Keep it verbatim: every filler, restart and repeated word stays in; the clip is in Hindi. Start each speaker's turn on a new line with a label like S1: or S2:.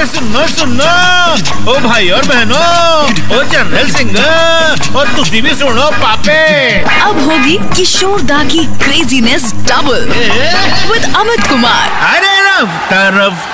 S1: सुनो सुनो ओ भाई और बहनों, ओ जनरल सिंगर और तुसी भी सुनो पापे।
S2: अब होगी किशोर दा की craziness double with Amit Kumar.
S1: अरे रफ्ता रफ्ता